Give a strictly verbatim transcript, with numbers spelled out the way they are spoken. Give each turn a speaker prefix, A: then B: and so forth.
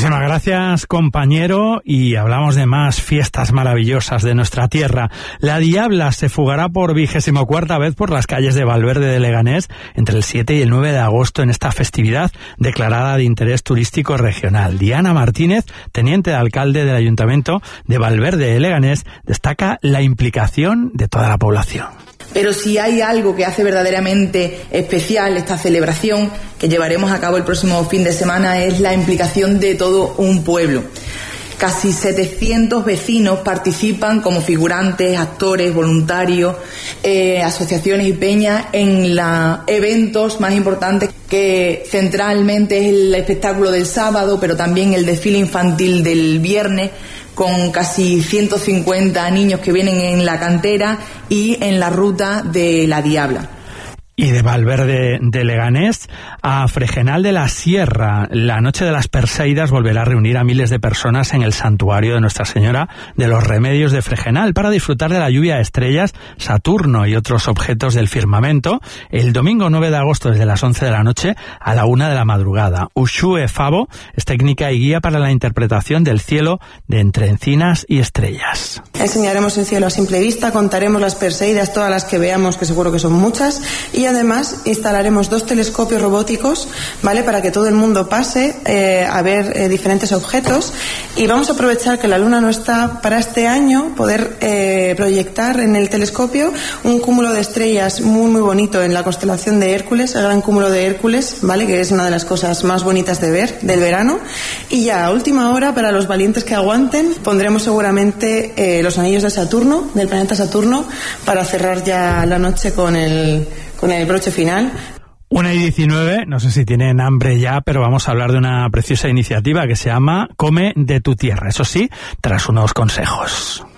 A: Muchísimas gracias, compañero, y hablamos de más fiestas maravillosas de nuestra tierra. La Diabla se fugará por vigésimo cuarta vez por las calles de Valverde de Leganés entre el siete y el nueve de agosto en esta festividad declarada de interés turístico regional. Diana Martínez, teniente de alcalde del Ayuntamiento de Valverde de Leganés, destaca la implicación de toda la población.
B: Pero si hay algo que hace verdaderamente especial esta celebración que llevaremos a cabo el próximo fin de semana es la implicación de todo un pueblo. Casi setecientos vecinos participan como figurantes, actores, voluntarios, eh, asociaciones y peñas en los eventos más importantes, que centralmente es el espectáculo del sábado, pero también el desfile infantil del viernes, con casi ciento cincuenta niños que vienen en la cantera y en la ruta de la Diabla.
A: Y de Valverde de Leganés a Fregenal de la Sierra, la Noche de las Perseidas volverá a reunir a miles de personas en el santuario de Nuestra Señora de los Remedios de Fregenal para disfrutar de la lluvia de estrellas, Saturno y otros objetos del firmamento el domingo nueve de agosto desde las once de la noche a la una de la madrugada. Uxue Fabo es técnica y guía para la interpretación del cielo de entre encinas y estrellas.
C: Enseñaremos el cielo a simple vista, contaremos las Perseidas, todas las que veamos, que seguro que son muchas, y además instalaremos dos telescopios robóticos, ¿vale?, para que todo el mundo pase eh, a ver eh, diferentes objetos, y vamos a aprovechar que la luna no está para este año, poder eh, proyectar en el telescopio un cúmulo de estrellas muy muy bonito en la constelación de Hércules, el gran cúmulo de Hércules, ¿vale?, que es una de las cosas más bonitas de ver del verano. Y ya a última hora, para los valientes que aguanten, pondremos seguramente eh, los anillos de Saturno, del planeta Saturno, para cerrar ya la noche con el con el broche final.
A: Una y diecinueve, no sé si tienen hambre ya, pero vamos a hablar de una preciosa iniciativa que se llama Come de tu Tierra. Eso sí, tras unos consejos.